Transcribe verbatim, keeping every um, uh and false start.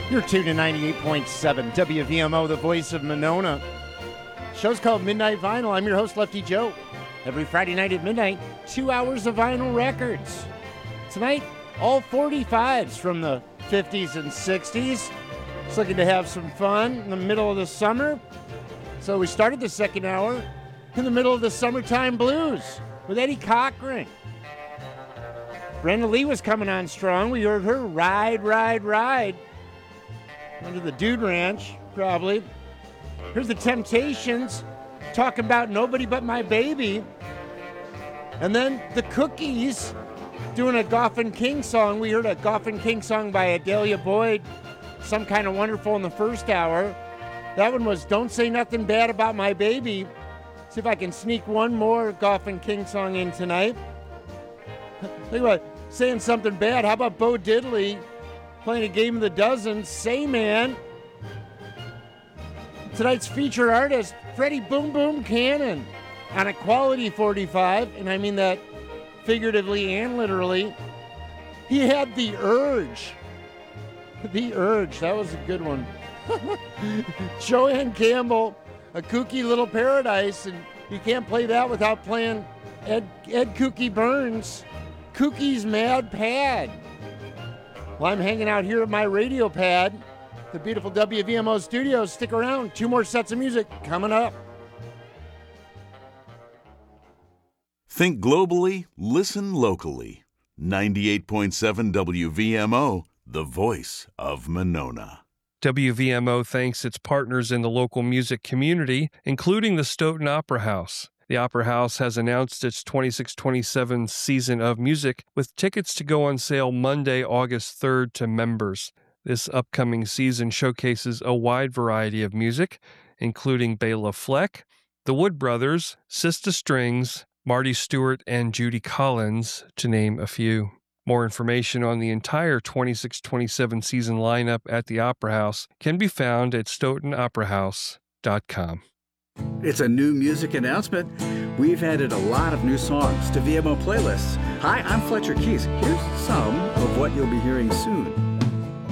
You're tuned to ninety-eight point seven W V M O, the voice of Monona. Show's called Midnight Vinyl. I'm your host, Lefty Joe. Every Friday night at midnight, two hours of vinyl records. Tonight, all forty-fives from the fifties and sixties. Just looking to have some fun in the middle of the summer. So we started the second hour in the middle of the summertime blues with Eddie Cochran. Brenda Lee was coming on strong. We heard her Ride, Ride, Ride. Under the Dude Ranch, probably. Here's the Temptations talking about Nobody But My Baby. And then the Cookies doing a Goffin King song. We heard a Goffin King song by Adelia Boyd, Some Kind of Wonderful, in the first hour. That one was Don't Say Nothing Bad About My Baby. See if I can sneak one more Goffin King song in tonight. Think about saying something bad. How about Bo Diddley playing a game of the dozen? Say Man. Tonight's featured artist, Freddie Boom Boom Cannon, on a quality forty-five, and I mean that figuratively and literally. He had The Urge. The Urge, that was a good one. Joanne Campbell, A Kooky Little Paradise, and you can't play that without playing Ed, Ed Kooky Burns, Kookie's Mad Pad. Well, I'm hanging out here at my radio pad, the beautiful W V M O studios. Stick around, two more sets of music coming up. Think globally, listen locally. ninety-eight point seven W V M O, the voice of Monona. W V M O thanks its partners in the local music community, including the Stoughton Opera House. The Opera House has announced its twenty-six twenty-seven season of music, with tickets to go on sale Monday, August third to members. This upcoming season showcases a wide variety of music, including Bela Fleck, the Wood Brothers, Sista Strings, Marty Stewart, and Judy Collins, to name a few. More information on the entire twenty-six twenty-seven season lineup at the Opera House can be found at stoughton opera house dot com. It's a new music announcement. We've added a lot of new songs to V M O playlists. Hi, I'm Fletcher Keys. Here's some of what you'll be hearing soon.